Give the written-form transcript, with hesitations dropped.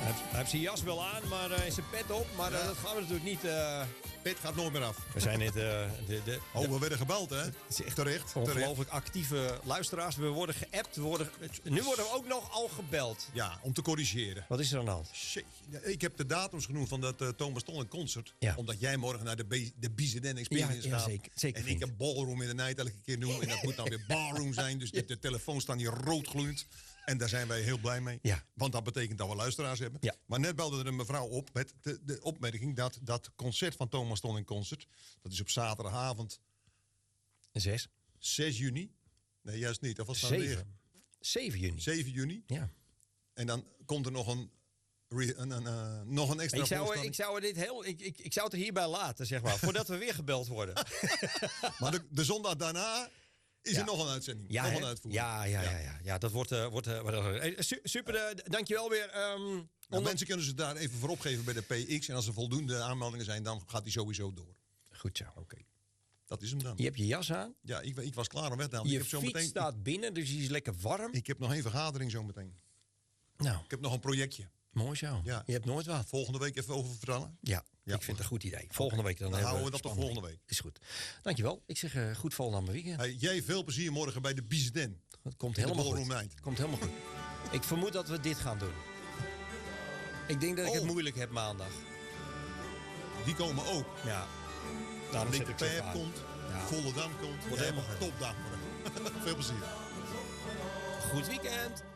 Hij heeft zijn jas wel aan, maar zijn pet op. Maar dat gaan we natuurlijk niet... Pet gaat nooit meer af. We zijn net... we werden gebeld, hè? Terecht. Ongelooflijk actieve luisteraars. We worden geappt. Nu worden we ook nog al gebeld. Ja, om te corrigeren. Wat is er aan de hand? Ik heb de datums genoemd van dat Thomas Tollen concert. Ja. Omdat jij morgen naar de BZN Experience gaat. Zeker. En ik heb ballroom in de night elke keer noemen. En dat moet dan weer ballroom zijn. Dus de telefoon staan hier roodgloeiend. En daar zijn wij heel blij mee. Ja. Want dat betekent dat we luisteraars hebben. Ja. Maar net belde er een mevrouw op met de opmerking dat concert van Thomas Tollen concert. Dat is op zaterdagavond 6 juni. Nee, juist niet. Dat was dan weer 7 juni. 7 juni. Ja. En dan komt er nog een extra voorstelling. Ik zou het er hierbij laten, zeg maar. Voordat we weer gebeld worden. Maar de zondag daarna is er nog een uitzending. Ja, nog een uitvoering. Ja, dat wordt super, dankjewel weer. Mensen kunnen ze daar even voor opgeven bij de PX. En als er voldoende aanmeldingen zijn, dan gaat die sowieso door. Goed zo. Oké. Dat is hem dan. Je hebt je jas aan. Ja, ik was klaar om weg te halen. Je fiets staat binnen, dus die is lekker warm. Ik heb nog één vergadering zo meteen. Nou. Ik heb nog een projectje. Mooi zo. Ja. Je hebt nooit wat. Volgende week even over vertellen. Ja, ik vind het een goed idee. Volgende week dan houden we dat toch volgende week. Is goed. Dankjewel. Ik zeg goed volgende weekend. Hey, jij veel plezier morgen bij de BZN. Het komt helemaal goed. Komt helemaal goed. Ik vermoed dat we dit gaan doen. Ik denk dat ik het moeilijk heb maandag. Die komen ook. Ja. Daarom zit ik Pep komt. Ja. Volendam komt. Wordt helemaal topdag morgen. Veel plezier. Goed weekend.